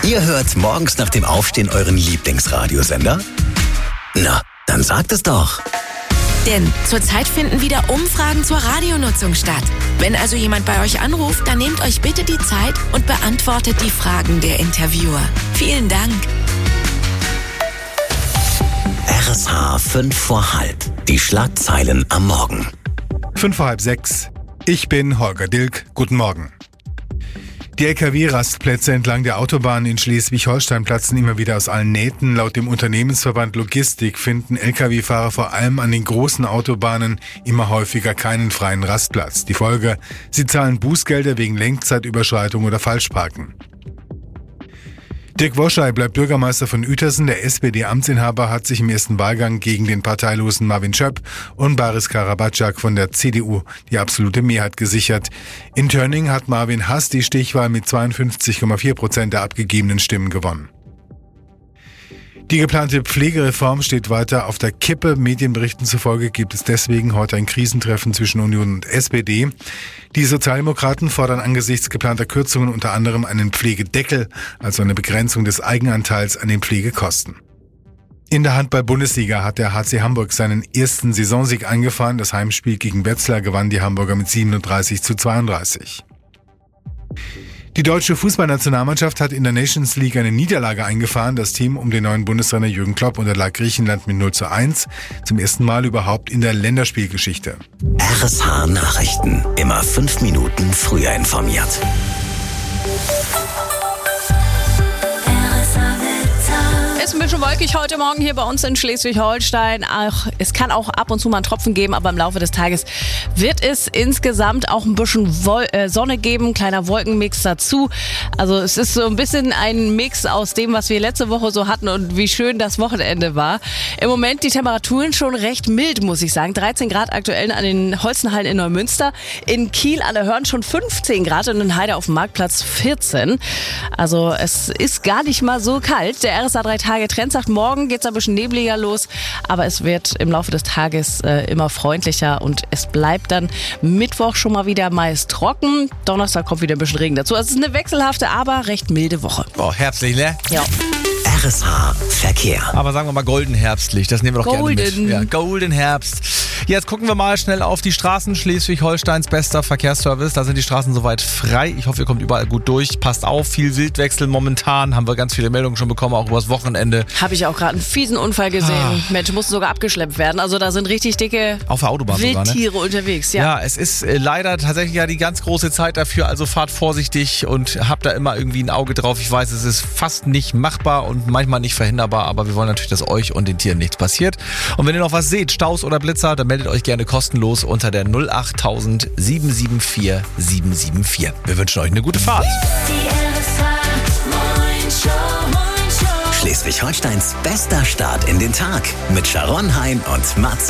Ihr hört morgens nach dem Aufstehen euren Lieblingsradiosender? Na, dann sagt es doch. Denn zurzeit finden wieder Umfragen zur Radionutzung statt. Wenn also jemand bei euch anruft, dann nehmt euch bitte die Zeit und beantwortet die Fragen der Interviewer. Vielen Dank. RSH 5 vor halb. Die Schlagzeilen am Morgen. 5 vor halb 6. Ich bin Holger Dilk. Guten Morgen. Die Lkw-Rastplätze entlang der Autobahn in Schleswig-Holstein platzen immer wieder aus allen Nähten. Laut dem Unternehmensverband Logistik finden Lkw-Fahrer vor allem an den großen Autobahnen immer häufiger keinen freien Rastplatz. Die Folge: sie zahlen Bußgelder wegen Lenkzeitüberschreitung oder Falschparken. Dirk Woschei bleibt Bürgermeister von Uetersen. Der SPD-Amtsinhaber hat sich im ersten Wahlgang gegen den parteilosen Marvin Schöpp und Baris Karabatschak von der CDU die absolute Mehrheit gesichert. In Tönning hat Marvin Hass die Stichwahl mit 52,4% der abgegebenen Stimmen gewonnen. Die geplante Pflegereform steht weiter auf der Kippe. Medienberichten zufolge gibt es deswegen heute ein Krisentreffen zwischen Union und SPD. Die Sozialdemokraten fordern angesichts geplanter Kürzungen unter anderem einen Pflegedeckel, also eine Begrenzung des Eigenanteils an den Pflegekosten. In der Handball-Bundesliga hat der HC Hamburg seinen ersten Saisonsieg eingefahren. Das Heimspiel gegen Wetzlar gewannen die Hamburger mit 37:32. Die deutsche Fußballnationalmannschaft hat in der Nations League eine Niederlage eingefahren. Das Team um den neuen Bundestrainer Jürgen Klopp unterlag Griechenland mit 0:1. Zum ersten Mal überhaupt in der Länderspielgeschichte. RSH Nachrichten. Immer 5 Minuten früher informiert. Ist ein bisschen wolkig heute Morgen hier bei uns in Schleswig-Holstein. Es kann auch ab und zu mal einen Tropfen geben, aber im Laufe des Tages wird es insgesamt auch ein bisschen Sonne geben, kleiner Wolkenmix dazu. Also es ist so ein bisschen ein Mix aus dem, was wir letzte Woche so hatten und wie schön das Wochenende war. Im Moment die Temperaturen schon recht mild, muss ich sagen. 13 Grad aktuell an den Holzenhallen in Neumünster. In Kiel an der Hörn schon 15 Grad und in Heide auf dem Marktplatz 14. Also es ist gar nicht mal so kalt. Der RSA 3 Tage Trend sagt, morgen geht's ein bisschen nebliger los, aber es wird im Laufe des Tages immer freundlicher und es bleibt dann Mittwoch schon mal wieder meist trocken. Donnerstag kommt wieder ein bisschen Regen dazu. Also es ist eine wechselhafte, aber recht milde Woche. Oh, herbstlich, ne? Ja. RSH Verkehr. Aber sagen wir mal golden herbstlich, das nehmen wir doch gerne Golden. mit. Ja, golden Herbst. Jetzt gucken wir mal schnell auf die Straßen. Schleswig-Holsteins bester Verkehrsservice. Da sind die Straßen soweit frei. Ich hoffe, ihr kommt überall gut durch. Passt auf, viel Wildwechsel momentan. Haben wir ganz viele Meldungen schon bekommen, auch übers Wochenende. Habe ich auch gerade einen fiesen Unfall gesehen. Mensch, mussten sogar abgeschleppt werden. Also da sind richtig dicke auf der Autobahn Wildtiere sogar, ne? unterwegs. Ja, es ist leider tatsächlich ja die ganz große Zeit dafür. Also fahrt vorsichtig und habt da immer irgendwie ein Auge drauf. Ich weiß, es ist fast nicht machbar und manchmal nicht verhinderbar, aber wir wollen natürlich, dass euch und den Tieren nichts passiert. Und wenn ihr noch was seht, Staus oder Blitzer, dann meldet euch gerne kostenlos unter der 08000 774 774. Wir wünschen euch eine gute Fahrt. Schleswig-Holsteins bester Start in den Tag mit Sharon Hein und Mats